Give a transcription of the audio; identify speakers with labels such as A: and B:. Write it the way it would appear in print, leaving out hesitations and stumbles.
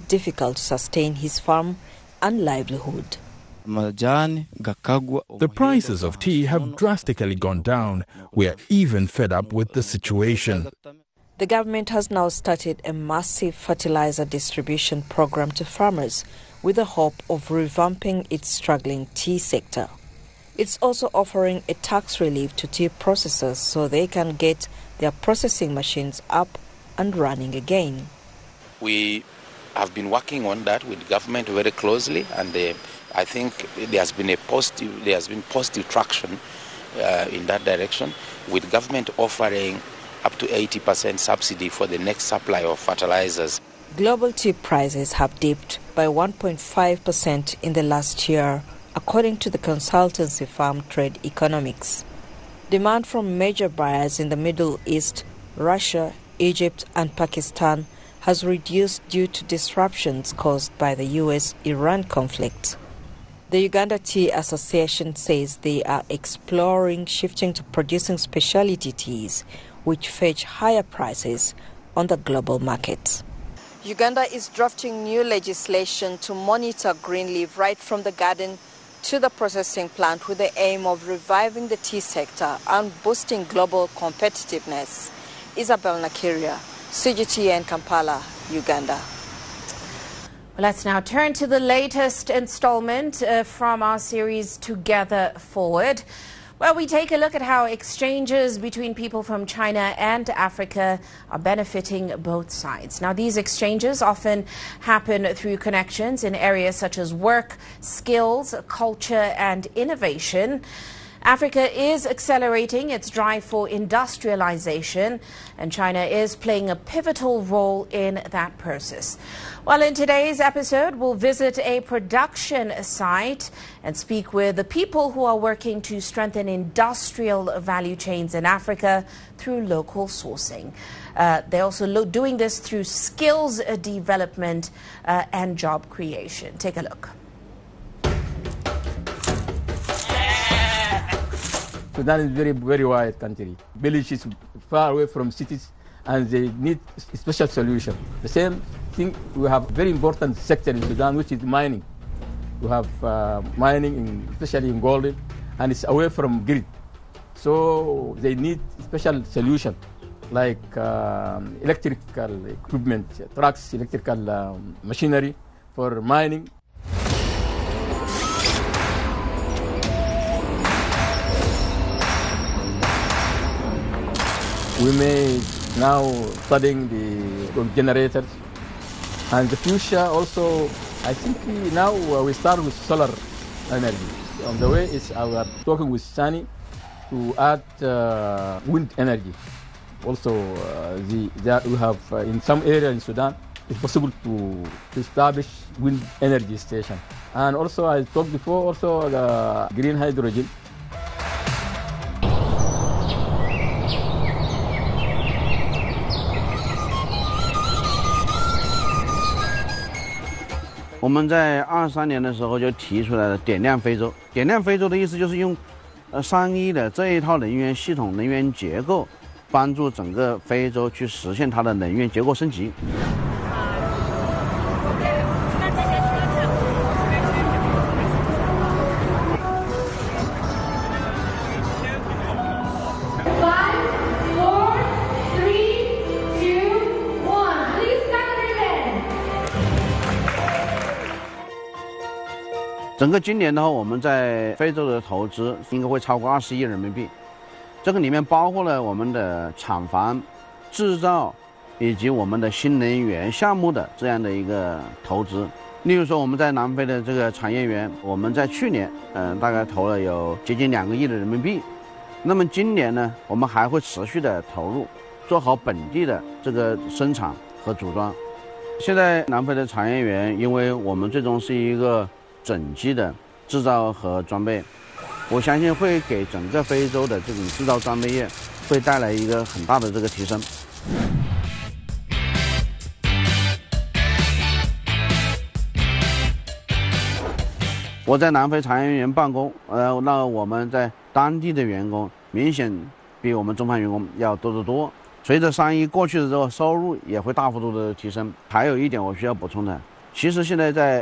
A: difficult to sustain his farm and livelihood.
B: The prices of tea have drastically gone down. We are even fed up with the situation.
A: The government has now started a massive fertilizer distribution program to farmers with the hope of revamping its struggling tea sector. It's also offering a tax relief to tea processors so they can get their processing machines up and running again.
C: We have been working on that with government very closely, and I think there has been positive traction in that direction, with government offering up to 80% subsidy for the next supply of fertilizers.
A: Global tea prices have dipped by 1.5% in the last year, according to the consultancy firm Trade Economics. Demand from major buyers in the Middle East, Russia, Egypt and Pakistan has reduced due to disruptions caused by the US-Iran conflict. The Uganda Tea Association says they are exploring shifting to producing specialty teas, which fetch higher prices on the global market. Uganda is drafting new legislation to monitor green leaf right from the garden to the processing plant with the aim of reviving the tea sector and boosting global competitiveness. Isabel Nakiria, CGTN Kampala, Uganda.
D: Let's now turn to the latest installment from our series Together Forward, where we take a look at how exchanges between people from China and Africa are benefiting both sides. Now, these exchanges often happen through connections in areas such as work, skills, culture, and innovation. Africa is accelerating its drive for industrialization, and China is playing a pivotal role in that process. Well, in today's episode, we'll visit a production site and speak with the people who are working to strengthen industrial value chains in Africa through local sourcing. They're also doing this through skills development and job creation. Take a look.
E: Sudan is very wide country. Villages far away from cities, and they need a special solution. The same thing, we have very important sector in Sudan, which is mining. We have mining, especially in gold, and it's away from grid. So they need special solution, like electrical equipment, trucks, electrical machinery for mining. We may now studying the generators, and the future also. I think now we start with solar energy. On the way is we are talking with Sani to add wind energy. Also, that we have in some area in Sudan, it's possible to establish wind energy station. And also, I talked before, also the green hydrogen.
F: 我们在23年的时候就提出来了点亮非洲。点亮非洲的意思就是用3E的这一套能源系统、能源结构，帮助整个非洲去实现它的能源结构升级。整个今年的话，我们在非洲的投资应该会超过20亿人民币。这个里面包括了我们的厂房、制造以及我们的新能源项目的这样的一个投资。例如说，我们在南非的这个产业园，我们在去年大概投了有接近2个亿的人民币。那么今年呢，我们还会持续的投入，做好本地的这个生产和组装。现在南非的产业园，因为我们最终是一个整机的制造和装备，我相信会给整个非洲的这种制造装备业会带来一个很大的这个提升。我在南非产业园办公，那我们在当地的员工明显比我们中方员工要多得多。随着3E过去的之后，收入也会大幅度的提升。还有一点我需要补充的， 其实现在在